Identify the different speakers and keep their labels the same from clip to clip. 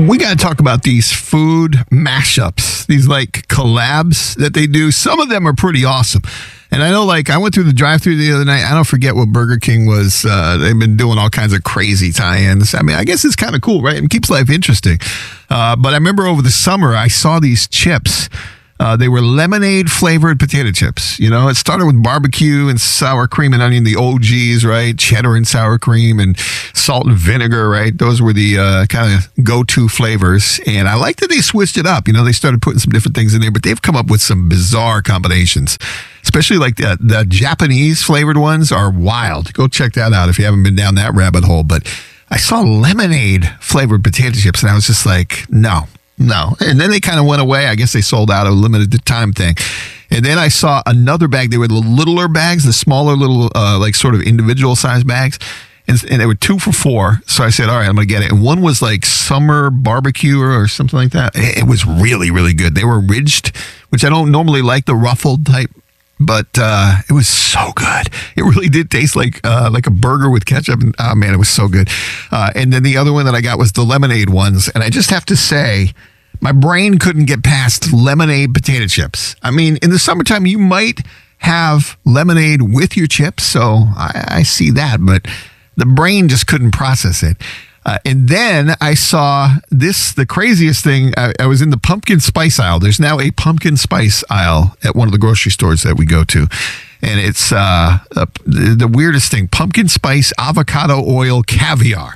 Speaker 1: We got to talk about these food mashups, these like collabs that they do. Some of them are pretty awesome. And I know, like, I went through the drive-thru the other night. I don't forget what Burger King was. They've been doing all kinds of crazy tie-ins. I mean, I guess it's kind of cool, right? It keeps life interesting. But I remember over the summer, I saw these chips. They were lemonade-flavored potato chips. You know, it started with barbecue and sour cream and onion, the OGs, right? Cheddar and sour cream and salt and vinegar, right? Those were the kind of go-to flavors. And I like that they switched it up. You know, they started putting some different things in there, but they've come up with some bizarre combinations. Especially like the Japanese flavored ones are wild. Go check that out if you haven't been down that rabbit hole. But I saw lemonade-flavored potato chips, and I was just like, no. And then they kind of went away. I guess they sold out, a limited time thing. And then I saw another bag. They were the littler bags, the smaller little, like sort of individual size bags. And they were 2 for $4. So I said, all right, I'm going to get it. And one was like summer barbecue or something like that. It was really, really good. They were ridged, which I don't normally like, the ruffled type. But it was so good. It really did taste like a burger with ketchup. And, oh, man, it was so good. And then the other one that I got was the lemonade ones. And I just have to say, my brain couldn't get past lemonade potato chips. I mean, in the summertime, you might have lemonade with your chips. So I see that. But the brain just couldn't process it. And then I saw the craziest thing. I was in the pumpkin spice aisle. There's now a pumpkin spice aisle at one of the grocery stores that we go to. And it's the weirdest thing. Pumpkin spice avocado oil caviar.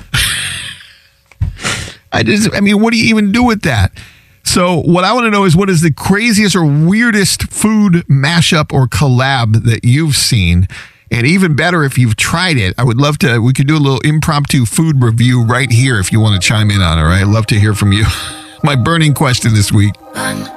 Speaker 1: I mean, what do you even do with that? So what I want to know is, what is the craziest or weirdest food mashup or collab that you've seen? And even better, if you've tried it, I would love to, we could do a little impromptu food review right here if you want to chime in on it, all right? I'd love to hear from you. My burning question this week.